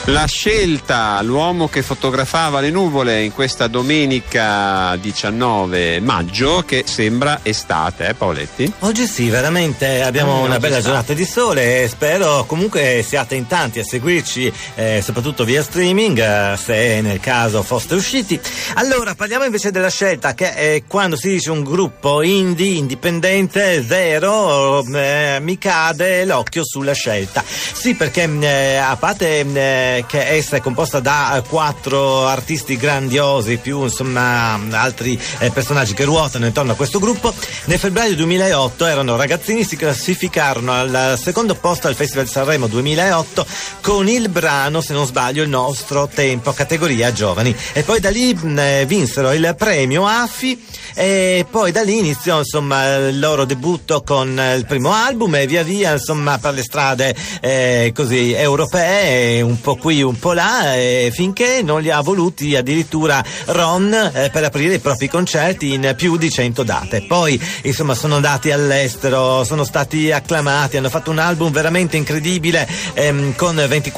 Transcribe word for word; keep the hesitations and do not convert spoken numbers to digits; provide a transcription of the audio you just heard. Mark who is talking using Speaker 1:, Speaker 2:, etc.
Speaker 1: La scelta, l'uomo che fotografava le nuvole in questa domenica diciannove maggio che sembra estate, eh Paoletti?
Speaker 2: Oggi sì, veramente abbiamo
Speaker 1: eh,
Speaker 2: una bella
Speaker 1: sta.
Speaker 2: giornata di sole e spero comunque siate in tanti a seguirci, eh, soprattutto via streaming, eh, se nel caso foste usciti. Allora, parliamo invece della scelta, che è quando si dice un gruppo indie, indipendente, zero, eh, mi cade l'occhio sulla scelta. Sì, perché eh, a parte eh, che essa è composta da quattro artisti grandiosi più insomma altri eh, personaggi che ruotano intorno a questo gruppo, nel febbraio duemilaotto erano ragazzini, si classificarono al secondo posto al Festival di Sanremo duemilaotto con il brano, se non sbaglio, Il nostro tempo, categoria giovani, e poi da lì eh, vinsero il premio A F I e poi da lì iniziò insomma il loro debutto con il primo album e via via insomma per le strade eh, così europee, un po' qui un po' là, eh, finché non li ha voluti addirittura Ron eh, per aprire i propri concerti in più di cento date. Poi insomma sono andati all'estero, sono stati acclamati, hanno fatto un album veramente incredibile ehm, con ventiquattro